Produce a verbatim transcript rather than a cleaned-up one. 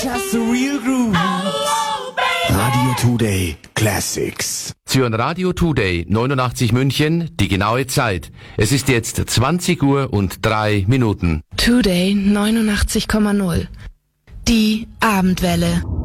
Just the real groove. Radio Today Classics. Zürn Radio Today neunundachtzig München, die genaue Zeit. Es ist jetzt zwanzig Uhr und drei Minuten. Today neunundachtzig Komma null. Die Abendwelle.